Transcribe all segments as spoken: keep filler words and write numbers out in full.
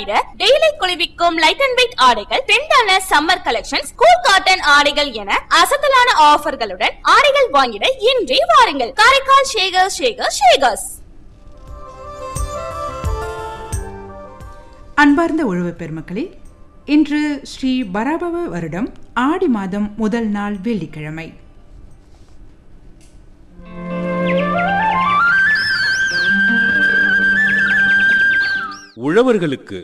தவிர டெய்லி குளிர்விக்கும் light and wait ஆடைகள், ட்ரெண்டான சம்மர் கலெக்ஷன்ஸ், கூல் காட்டன் ஆடைகள் என அசத்தலான ஆஃபர்களுடன் ஆடைகள் வாங்கிட இன்றே வாருங்கள். காரைக்கால் ஷேகர் ஷேகர் ஷேகர்ஸ். அன்பார்ந்த உழவு பெருமக்களே, இன்று ஸ்ரீ பராபவ வருடம் ஆடி மாதம் முதல் நாள் வெள்ளிக்கிழமை. உழவர்களுக்கு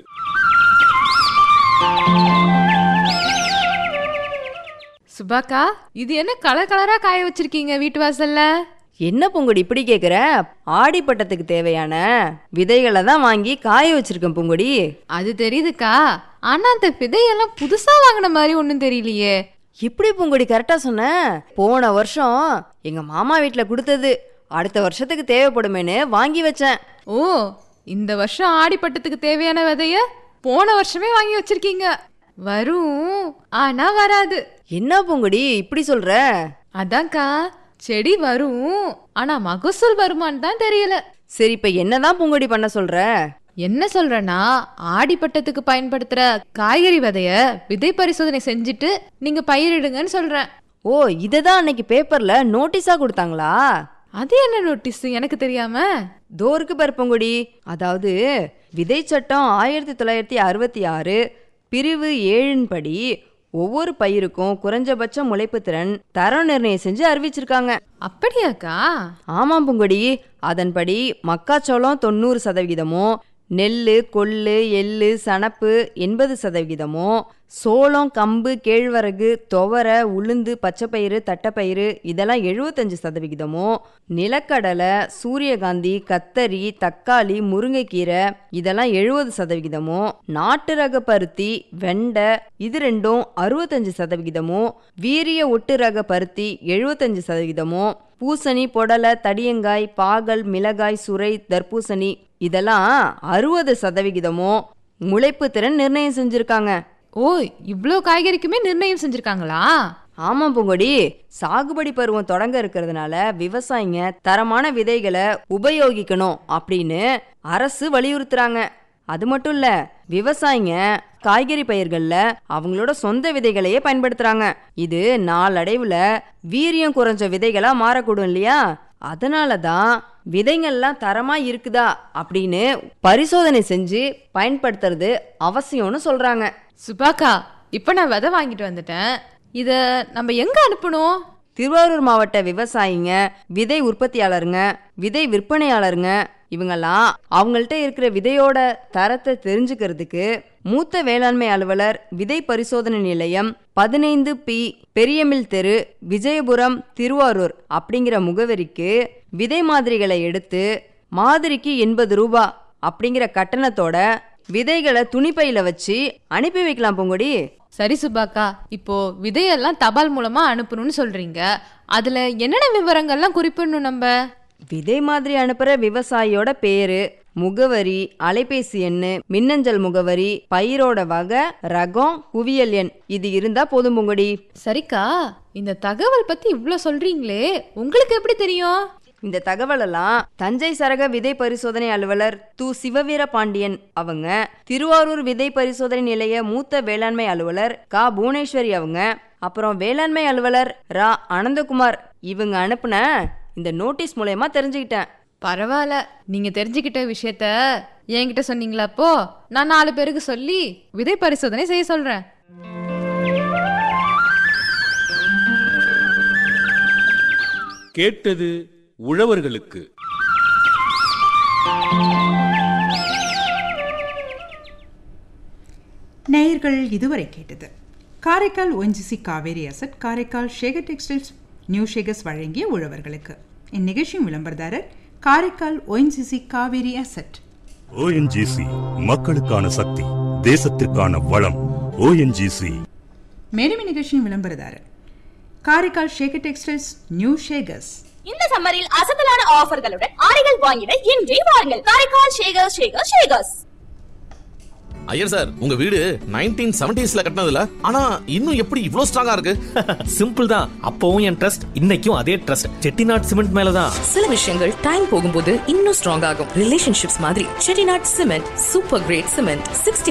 சுபாக்கா, இது என்ன கலர் கலரா காய வச்சிருக்கீங்க வீட்டு வாசல்ல? என்ன பூங்குடி இப்படி கேக்குற? ஆடி பட்டத்துக்கு தேவையான விதைகளை தான் வாங்கி காய வச்சிருக்கேன் பூங்குடி. அது தெரியுதுக்கா, ஆனா அந்த விதையெல்லாம் புதுசா வாங்கின மாதிரி ஒண்ணும் தெரியலையே. இப்படி பூங்குடி கரெக்டா சொன்ன. போன வருஷம் எங்க மாமா வீட்டுல கொடுத்தது, அடுத்த வருஷத்துக்கு தேவைப்படுமேன்னு வாங்கி வச்சேன். ஓ, இந்த வருஷம் ஆடி பட்டத்துக்கு தேவையான விதைய போன வருஷமே வாங்கி வச்சிருக்கீங்க. வரும், ஆனா வராது. என்ன பூங்குடி இப்படி சொல்ற? அதான்க்கா, செடி வரும், ஆனா மகசூல் வருமான்னு தான் தெரியல. சரி, இப்ப என்னதான் பூங்குடி பண்ண சொல்ற? என்ன சொல்றேன்னா, ஆடி பட்டத்துக்கு பயன்படுத்துற காய்கறி விதைய விதை பரிசோதனை செஞ்சுட்டு நீங்க பயிரிடுங்கன்னு சொல்றேன். ஓ, இததான் அன்னைக்கு பேப்பர்ல நோட்டீஸா கொடுத்தாங்களா? அது என்ன நோட்டீஸ் எனக்கு தெரியாம? தோருக்கு பருப்பங்குடி. அதாவது விதை சட்டம் ஆயிரத்தி தொள்ளாயிரத்தி அறுபத்தி ஆறு பிரிவு ஏழின் படி ஒவ்வொரு பயிருக்கும் குறைஞ்சபட்ச முளைப்பு திறன் தரம் நிர்ணயம் செஞ்சு அறிவிச்சிருக்காங்க. அப்படியாக்கா? ஆமாம் பூங்குடி. அதன்படி மக்காச்சோளம் தொண்ணூறு சதவிகிதமும், நெல்லு, கொள்ளு, எள்ளு, சணப்பு எண்பது சதவிகிதமும், சோளம், கம்பு, கேழ்வரகு, துவரை, உளுந்து, பச்சைப்பயிறு, தட்டைப்பயிறு இதெல்லாம் எழுபத்தஞ்சு சதவிகிதமும், நிலக்கடலை, சூரியகாந்தி, கத்தரி, தக்காளி, முருங்கைக்கீரை இதெல்லாம் எழுபது சதவிகிதமும், நாட்டு ரக பருத்தி, வெண்டை இது ரெண்டும் அறுபத்தஞ்சு சதவிகிதமும், வீரிய ஒட்டு ரக பருத்தி எழுபத்தஞ்சு சதவிகிதமும், பூசணி, பொடலை, தடியங்காய், பாகல், மிளகாய், சுரை, தர்பூசணி இதெல்லாம் அறுபது சதவிகிதமும் முளைப்பு திறன் நிர்ணயம் செஞ்சிருக்காங்க. ஓ, இவ்ளோ காய்கறிக்குமே நிர்ணயம் செஞ்சிருக்காங்களா? ஆமாம் பூங்கொடி. சாகுபடி பருவம் தொடங்க இருக்கிறதுனால விவசாயிங்க தரமான விதைகளை உபயோகிக்கணும் அப்படின்னு அரசு வலியுறுத்துறாங்க. அது மட்டும் இல்ல, விவசாயிங்க காய்கறி பயிர்கள்ல அவங்களோட சொந்த விதைகளையே பயன்படுத்துறாங்க. இது நாளடைவுல வீரியம் குறைஞ்ச விதைகளா மாறக்கூடும் இல்லையா? அதனாலதான் விதைகள்லாம் தரமா இருக்குதா அப்படின்னு பரிசோதனை செஞ்சு பயன்படுத்துறது அவசியம்னு சொல்றாங்க. சுபாக்கா, இப்ப நான் விதை வாங்கிட்டு வந்துட்டேன். இத நம்ம எங்க அனுப்பணும்? திருவாரூர் மாவட்ட விவசாயிங்க, விதை உற்பத்தியாளருங்க, விதை விற்பனையாளருங்க இவங்கெல்லாம் அவங்கள்ட்ட இருக்கிற விதையோட தரத்தை தெரிஞ்சுக்கிறதுக்கு மூத்த வேளாண்மை அலுவலர், விதை பரிசோதனை நிலையம், பதினைந்து பி பெரியமில் தெரு, விஜயபுரம், திருவாரூர் அப்படிங்கிற முகவரிக்கு விதை மாதிரிகளை எடுத்து மாதிரிக்கு எண்பது ரூபா அப்படிங்கிற கட்டணத்தோட விதைகளை துணிப்பையில வச்சு அனுப்பி வைக்கலாம் பூங்குடி. சரி சுபாக்கா, இப்போ விதையெல்லாம் தபால் மூலமா அனுப்பணும்னு சொல்றீங்க. அதுல என்னென்ன விவரங்கள்லாம் குறிப்பிடணும்? நம்ம விதை மாதிரி அனுப்புற விவசாயியோட பேரு, முகவரி, அலைபேசி எண்ணு, மின்னஞ்சல் முகவரி, பயிரோட வகை, ரகம், குவியல் எண் இது இருந்தா போதும் பூங்குடி. சரிக்கா, இந்த தகவல் பத்தி இவ்ளோ சொல்றீங்களே, உங்களுக்கு எப்படி தெரியும்? இந்த தகவல் எல்லாம் தஞ்சை சரக விதை பரிசோதனை அலுவலர் து சிவவீர பாண்டியன் அவங்க, திருவாரூர் விதை பரிசோதனை நிலைய மூத்த வேளாண்மை அலுவலர் கா புவனேஸ்வரி அவங்க, அப்புறம் வேளாண்மை அலுவலர் ரா அனந்தகுமார் இவங்க அனுப்புன இந்த நோட்டீஸ் மூலமா தெரிஞ்சுக்கிட்டேன். பரவாயில்ல, நீங்க தெரிஞ்சுக்கிட்ட விஷயத்த என்கிட்ட சொன்னீங்களா? அப்போ நான் நாலு பேருக்கு சொல்லி விதை பரிசோதனை செய்ய சொல்றேன். கேட்டது உழவர்களுக்கு. நேயர்கள் இதுவரை கேட்டது Karaikal ONGC Kaveri asset, Karaikal Shekar textiles, new ஷேகர்ஸ் வழங்கிய உழவர்களுக்கு. இந்நிகழ்ச்சியின் விளம்பரதாரர் Karaikal ONGC Kaveri asset. ONGC மக்களுக்கான சக்தி, தேசத்திற்கான வளம். ஓஎன்ஜிசி. மேலும் இந்நிகழ்ச்சியின் விளம்பரதாரர் காரைக்கால் ஷேகர் டெக்ஸ்டைல்ஸ், நியூ ஷேகர்ஸ். இந்த சம்மரில் அசத்தலான ஆஃபர்களுடன் ஆடைகள் வாங்கிட இன்றே வாருங்கள். காரைக்கால் ஷேகர் ஷேகர் ஷேகர்ஸ். ஐயர் சார், உங்க வீடு நைன்டீன் செவன்டீஸ்ல கட்டினதுல, ஆனா இன்னும் எப்படி இவ்ளோ ஸ்ட்ராங்கா இருக்கு? சிம்பிள் தான். அப்பவும் என் ட்ரஸ்ட், இன்னைக்கும் அதே ட்ரஸ்ட். செட்டிநாட் சிமெண்ட் மேலதான். சில விஷயங்கள் டைம் போகும்போது இன்னும் ஸ்ட்ராங் ஆகும். ரிலேஷன்ஷிப்ஸ் மாதிரி Chettinad cement, super great cement. Sixty